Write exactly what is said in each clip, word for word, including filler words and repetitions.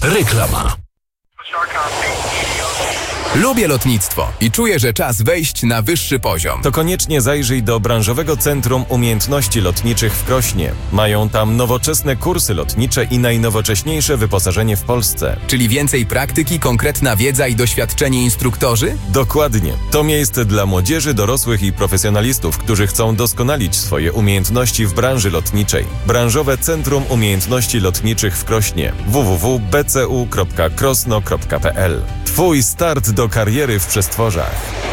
Reklama. Lubię lotnictwo i czuję, że czas wejść na wyższy poziom. To koniecznie zajrzyj do Branżowego Centrum Umiejętności Lotniczych w Krośnie. Mają tam nowoczesne kursy lotnicze i najnowocześniejsze wyposażenie w Polsce. Czyli więcej praktyki, konkretna wiedza i doświadczeni instruktorzy? Dokładnie. To miejsce dla młodzieży, dorosłych i profesjonalistów, którzy chcą doskonalić swoje umiejętności w branży lotniczej. Branżowe Centrum Umiejętności Lotniczych w Krośnie. w w w kropka b c u kropka krosno kropka p l. Twój start do kariery w przestworzach.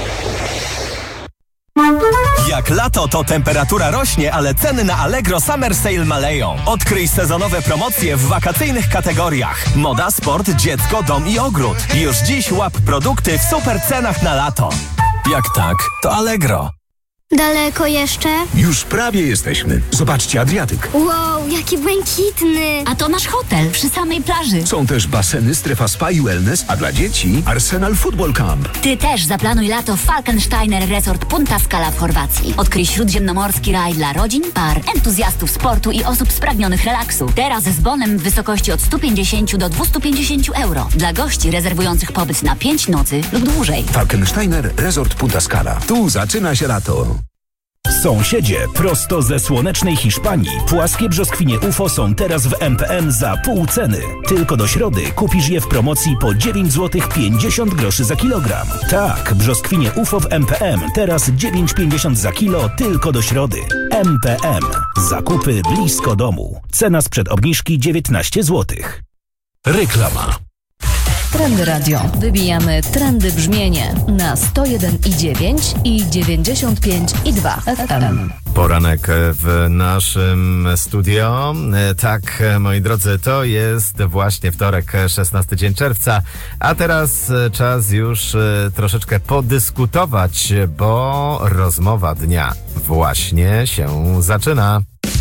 Jak lato, to temperatura rośnie, ale ceny na Allegro Summer Sale maleją. Odkryj sezonowe promocje w wakacyjnych kategoriach. Moda, sport, dziecko, dom i ogród. Już dziś łap produkty w super cenach na lato. Jak tak, to Allegro. Daleko jeszcze? Już prawie jesteśmy. Zobaczcie, Adriatyk. Wow, jaki błękitny. A to nasz hotel przy samej plaży. Są też baseny, strefa spa i wellness, a dla dzieci Arsenal Football Camp. Ty też zaplanuj lato w Falkensteiner Resort Punta Scala w Chorwacji. Odkryj śródziemnomorski raj dla rodzin, par, entuzjastów sportu i osób spragnionych relaksu. Teraz z bonem w wysokości od stu pięćdziesięciu do dwustu pięćdziesięciu euro. Dla gości rezerwujących pobyt na pięć nocy lub dłużej. Falkensteiner Resort Punta Scala. Tu zaczyna się lato. Sąsiedzie, prosto ze słonecznej Hiszpanii. Płaskie brzoskwinie U F O są teraz w M P M za pół ceny. Tylko do środy kupisz je w promocji po dziewięć złotych pięćdziesiąt groszy za kilogram. Tak, brzoskwinie U F O w M P M teraz dziewięć pięćdziesiąt za kilo tylko do środy. M P M. Zakupy blisko domu. Cena sprzed obniżki dziewiętnaście złotych. Reklama. Trendy Radio. Wybijamy trendy brzmienie na sto jeden i dziewięć i dziewięćdziesiąt pięć i dwa F M. Poranek w naszym studio. Tak, moi drodzy, to jest właśnie wtorek, szesnasty dzień czerwca. A teraz czas już troszeczkę podyskutować, bo rozmowa dnia właśnie się zaczyna.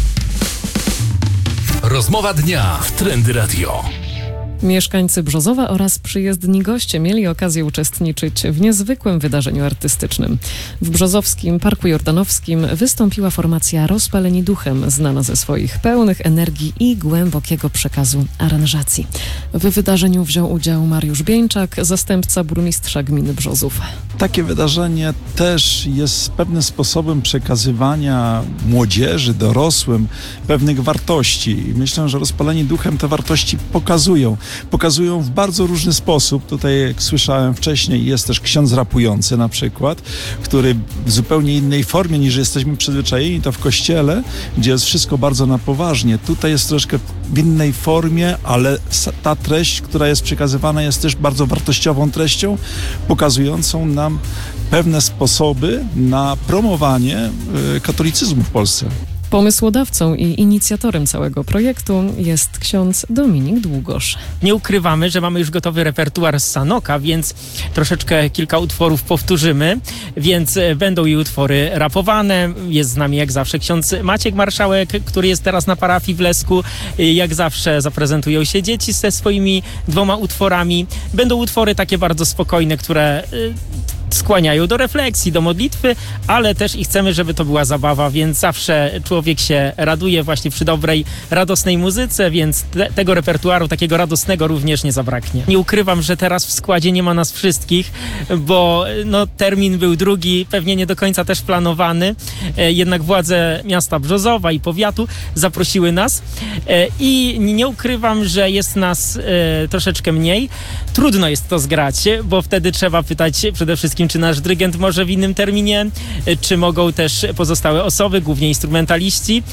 Rozmowa dnia w Trendy Radio. Mieszkańcy Brzozowa oraz przyjezdni goście mieli okazję uczestniczyć w niezwykłym wydarzeniu artystycznym. W Brzozowskim Parku Jordanowskim wystąpiła formacja Rozpaleni Duchem, znana ze swoich pełnych energii i głębokiego przekazu aranżacji. W wydarzeniu wziął udział Mariusz Bieńczak, zastępca burmistrza gminy Brzozów. Takie wydarzenie też jest pewnym sposobem przekazywania młodzieży, dorosłym pewnych wartości. I myślę, że Rozpaleni Duchem te wartości pokazują. Pokazują w bardzo różny sposób. Tutaj, jak słyszałem wcześniej, jest też ksiądz rapujący na przykład, który w zupełnie innej formie niż jesteśmy przyzwyczajeni, to w kościele, gdzie jest wszystko bardzo na poważnie. Tutaj jest troszkę w innej formie, ale ta treść, która jest przekazywana, jest też bardzo wartościową treścią, pokazującą nam pewne sposoby na promowanie y, katolicyzmu w Polsce. Pomysłodawcą i inicjatorem całego projektu jest ksiądz Dominik Długosz. Nie ukrywamy, że mamy już gotowy repertuar z Sanoka, więc troszeczkę kilka utworów powtórzymy, więc będą i utwory rapowane. Jest z nami jak zawsze ksiądz Maciek Marszałek, który jest teraz na parafii w Lesku. Jak zawsze zaprezentują się dzieci ze swoimi dwoma utworami. Będą utwory takie bardzo spokojne, które skłaniają do refleksji, do modlitwy, ale też i chcemy, żeby to była zabawa, więc zawsze człowiek się raduje właśnie przy dobrej, radosnej muzyce, więc te, tego repertuaru takiego radosnego również nie zabraknie. Nie ukrywam, że teraz w składzie nie ma nas wszystkich, bo no, termin był drugi, pewnie nie do końca też planowany, e, jednak władze miasta Brzozowa i powiatu zaprosiły nas e, i nie ukrywam, że jest nas e, troszeczkę mniej. Trudno jest to zgrać, bo wtedy trzeba pytać przede wszystkim, czy nasz dyrygent może w innym terminie, czy mogą też pozostałe osoby, głównie instrumentaliści.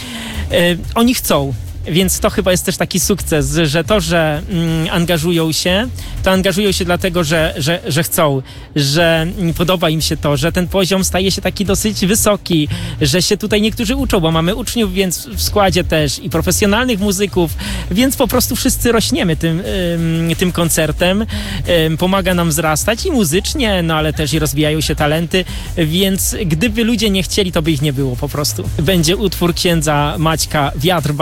Oni chcą. Więc to chyba jest też taki sukces, że to, że mm, angażują się, to angażują się dlatego, że, że, że chcą, że podoba im się to, że ten poziom staje się taki dosyć wysoki, że się tutaj niektórzy uczą, bo mamy uczniów, więc w składzie też i profesjonalnych muzyków, więc po prostu wszyscy rośniemy tym, ym, tym koncertem. Ym, pomaga nam wzrastać i muzycznie, no ale też i rozwijają się talenty, więc gdyby ludzie nie chcieli, to by ich nie było po prostu. Będzie utwór księdza Maćka Wiatr, Balsam,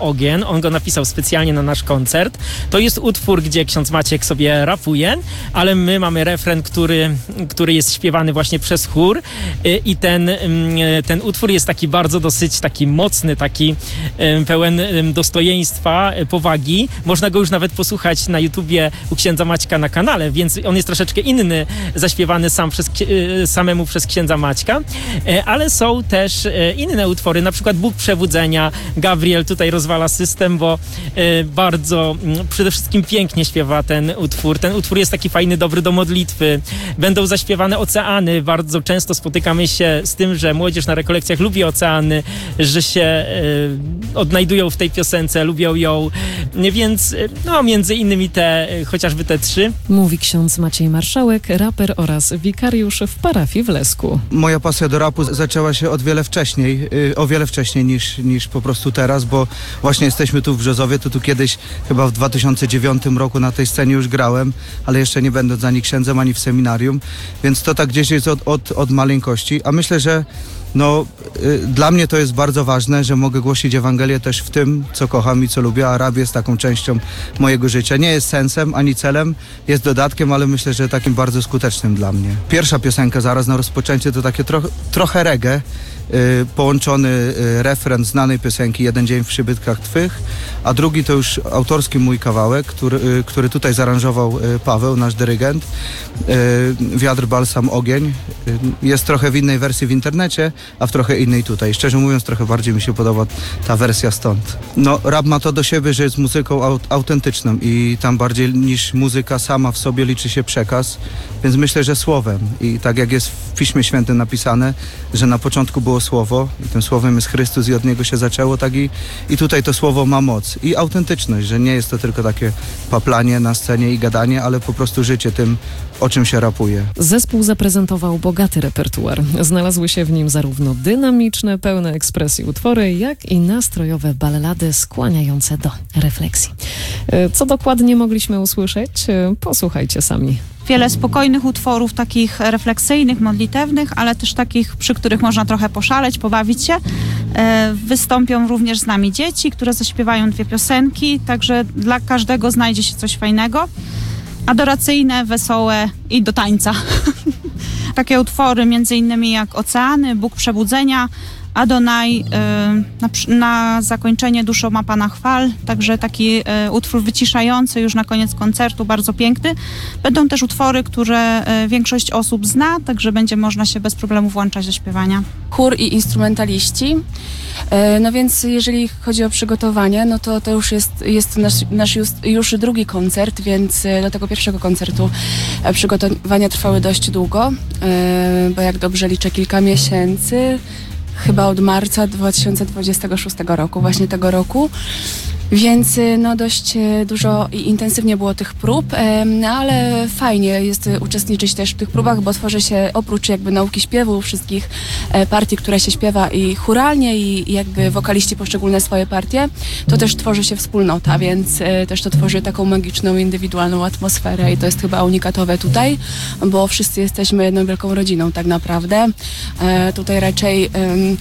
Ogień. On go napisał specjalnie na nasz koncert. To jest utwór, gdzie ksiądz Maciek sobie rapuje, ale my mamy refren, który, który jest śpiewany właśnie przez chór i ten, ten utwór jest taki bardzo dosyć taki mocny, taki pełen dostojeństwa, powagi. Można go już nawet posłuchać na YouTubie u księdza Maćka na kanale, więc on jest troszeczkę inny, zaśpiewany sam przez, samemu przez księdza Maćka, ale są też inne utwory, na przykład Bóg Przebudzenia. Gabriel tutaj rozwala system, bo bardzo przede wszystkim pięknie śpiewa ten utwór. Ten utwór jest taki fajny, dobry do modlitwy. Będą zaśpiewane oceany. Bardzo często spotykamy się z tym, że młodzież na rekolekcjach lubi oceany, że się odnajdują w tej piosence, lubią ją, więc no między innymi te, chociażby te trzy. Mówi ksiądz Maciej Marszałek, raper oraz wikariusz w parafii w Lesku. Moja pasja do rapu zaczęła się od wiele wcześniej, yy, o wiele wcześniej niż, niż po prostu teraz, bo właśnie jesteśmy tu w Brzozowie, to tu kiedyś chyba w dwa tysiące dziewiątym roku na tej scenie już grałem, ale jeszcze nie będąc ani księdzem, ani w seminarium, więc to tak gdzieś jest od, od, od maleńkości, a myślę, że no, y, dla mnie to jest bardzo ważne, że mogę głosić Ewangelię też w tym, co kocham i co lubię, a rap jest taką częścią mojego życia. Nie jest sensem ani celem, jest dodatkiem, ale myślę, że takim bardzo skutecznym dla mnie. Pierwsza piosenka zaraz na rozpoczęcie to takie troch, trochę reggae, y, połączony y, refren znanej piosenki Jeden dzień w przybytkach Twych, a drugi to już autorski mój kawałek, który, y, który tutaj zaaranżował y, Paweł, nasz dyrygent. Y, Wiatr, balsam, ogień. Y, jest trochę w innej wersji w internecie, a w trochę innej tutaj. Szczerze mówiąc, trochę bardziej mi się podoba ta wersja stąd. No, rap ma to do siebie, że jest muzyką aut- autentyczną i tam bardziej niż muzyka sama w sobie liczy się przekaz, więc myślę, że słowem. I tak jak jest w Piśmie Świętym napisane, że na początku było słowo i tym słowem jest Chrystus i od niego się zaczęło, tak i, i tutaj to słowo ma moc i autentyczność, że nie jest to tylko takie paplanie na scenie i gadanie, ale po prostu życie tym, o czym się rapuje. Zespół zaprezentował bogaty repertuar. Znalazły się w nim zarówno dynamiczne, pełne ekspresji utwory, jak i nastrojowe ballady skłaniające do refleksji. Co dokładnie mogliśmy usłyszeć? Posłuchajcie sami. Wiele spokojnych utworów, takich refleksyjnych, modlitewnych, ale też takich, przy których można trochę poszaleć, pobawić się. Wystąpią również z nami dzieci, które zaśpiewają dwie piosenki, także dla każdego znajdzie się coś fajnego. Adoracyjne, wesołe i do tańca. Takie utwory między innymi jak Oceany, Bóg Przebudzenia, Adonai, y, na, na zakończenie Duszą ma Pana chwal, także taki y, utwór wyciszający już na koniec koncertu, bardzo piękny. Będą też utwory, które y, większość osób zna, także będzie można się bez problemu włączać do śpiewania. Chór i instrumentaliści. No więc jeżeli chodzi o przygotowanie, no to to już jest, jest nasz, nasz już, już drugi koncert, więc do tego pierwszego koncertu przygotowania trwały dość długo, bo jak dobrze liczę kilka miesięcy, chyba od marca dwa tysiące dwudziestego szóstego roku, właśnie tego roku. Więc no dość dużo i intensywnie było tych prób, no ale fajnie jest uczestniczyć też w tych próbach, bo tworzy się oprócz jakby nauki śpiewu, wszystkich partii, które się śpiewa i chóralnie i jakby wokaliści poszczególne swoje partie, to też tworzy się wspólnota, więc też to tworzy taką magiczną, indywidualną atmosferę i to jest chyba unikatowe tutaj, bo wszyscy jesteśmy jedną wielką rodziną tak naprawdę. Tutaj raczej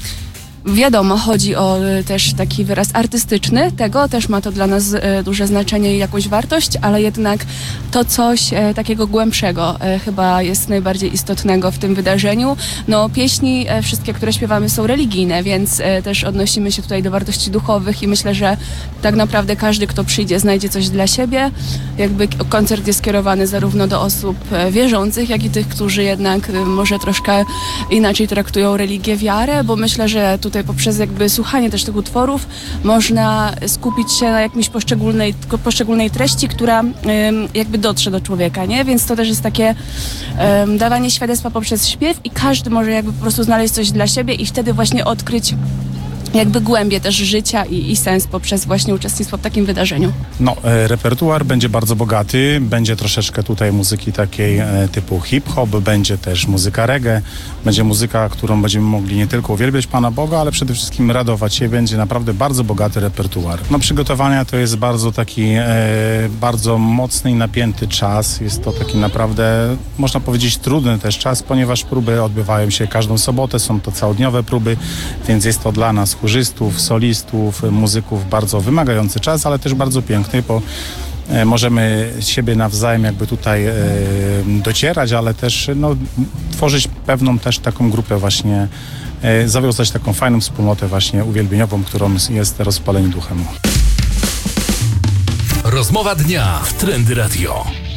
wiadomo, chodzi o też taki wyraz artystyczny tego, też ma to dla nas e, duże znaczenie i jakąś wartość, ale jednak to coś e, takiego głębszego e, chyba jest najbardziej istotnego w tym wydarzeniu. No pieśni e, wszystkie, które śpiewamy są religijne, więc e, też odnosimy się tutaj do wartości duchowych i myślę, że tak naprawdę każdy, kto przyjdzie, znajdzie coś dla siebie. Jakby koncert jest skierowany zarówno do osób e, wierzących, jak i tych, którzy jednak e, może troszkę inaczej traktują religię, wiarę, bo myślę, że tu tutaj poprzez jakby słuchanie też tych utworów można skupić się na jakimś poszczególnej, poszczególnej treści, która ym, jakby dotrze do człowieka, nie? Więc to też jest takie ym, dawanie świadectwa poprzez śpiew i każdy może jakby po prostu znaleźć coś dla siebie i wtedy właśnie odkryć jakby głębię też życia i, i sens poprzez właśnie uczestnictwo w takim wydarzeniu. No, e, repertuar będzie bardzo bogaty, będzie troszeczkę tutaj muzyki takiej e, typu hip-hop, będzie też muzyka reggae, będzie muzyka, którą będziemy mogli nie tylko uwielbiać Pana Boga, ale przede wszystkim radować się, będzie naprawdę bardzo bogaty repertuar. No, przygotowania to jest bardzo taki, e, bardzo mocny i napięty czas, jest to taki naprawdę, można powiedzieć, trudny też czas, ponieważ próby odbywają się każdą sobotę, są to całodniowe próby, więc jest to dla nas chórzystów, solistów, muzyków. Bardzo wymagający czas, ale też bardzo piękny, bo możemy siebie nawzajem jakby tutaj e, docierać, ale też no, tworzyć pewną też taką grupę właśnie, e, zawiązać taką fajną wspólnotę właśnie uwielbieniową, którą jest Rozpaleni Duchem. Rozmowa dnia w Trendy Radio.